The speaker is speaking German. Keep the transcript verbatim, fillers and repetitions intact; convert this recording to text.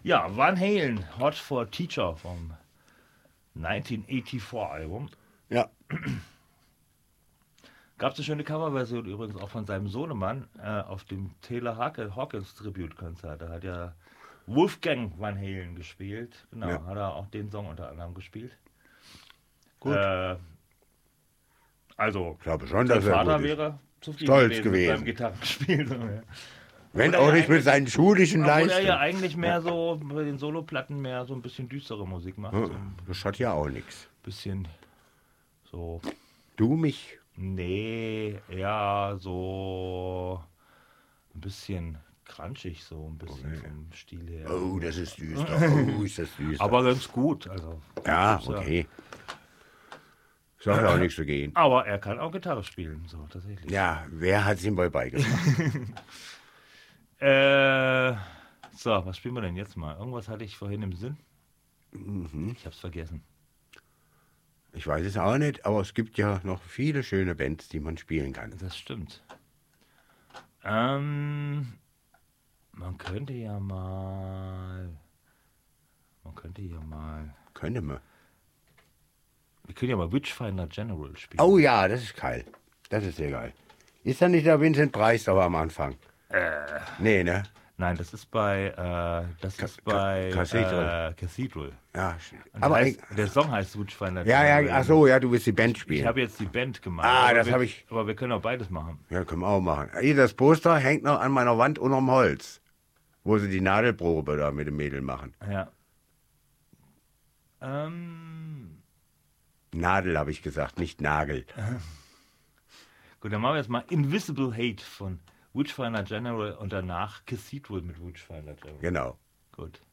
Ja, Van Halen, Hot for Teacher vom neunzehnhundertvierundachtzig Album. Ja. Gab es eine schöne Coverversion übrigens auch von seinem Sohnemann äh, auf dem Taylor Hawkins Tribute-Konzert. Da hat ja Wolfgang Van Halen gespielt. Genau, Ja. hat er auch den Song unter anderem gespielt. Gut. Äh, also, Ich glaube schon, sein dass er Vater gut ist. wäre zufrieden Stolz gewesen, gewesen. mit seinem Gitarrenspiel. Wenn Obwohl er auch ja nicht mit eigentlich- seinen schulischen Obwohl er Leistungen. ja eigentlich mehr so bei den Soloplatten mehr so ein bisschen düstere Musik macht. Ja, So ein das hat ja auch nichts. bisschen so. Du mich. Nee, ja, so ein bisschen crunchig, so ein bisschen Okay. vom Stil her. Oh, das ist düster. Oh, ist das düster. Aber ganz gut. Also, ja, ist ja- okay. Soll ja auch nichts dagegen. Aber er kann auch Gitarre spielen, so tatsächlich. Ja, wer hat es ihm wohl beigebracht? Äh, so, was spielen wir denn jetzt mal? Irgendwas hatte ich vorhin im Sinn. Mhm. Ich hab's vergessen. Ich weiß es auch nicht, aber es gibt ja noch viele schöne Bands, die man spielen kann. Das stimmt. Ähm, man könnte ja mal. Man könnte ja mal. Könnte man. Wir können ja mal Witchfinder General spielen. Oh ja, das ist geil. Das ist sehr geil. Ist da nicht der Vincent Price aber am Anfang? Äh, Nee, ne? nein, das ist bei. Äh, das Ka- ist bei. Ka- Cathedral. Äh, Cathedral. Ja, Und aber der, heißt, der Song heißt Witchfinder ja, General. ja, ach so, ja, du willst die Band Ich spielen. habe jetzt die Band gemacht. Ah, aber das wir- habe ich- Aber wir können auch beides machen. Ja, können wir auch machen. Hier, das Poster hängt noch an meiner Wand unterm Holz, wo sie die Nadelprobe da mit dem Mädel machen. Ja. Ähm, Nadel habe ich gesagt, nicht Nagel. gut, dann machen wir jetzt mal Invisible Hate von Witchfinder General und danach Cathedral mit Witchfinder General. Genau. Gut.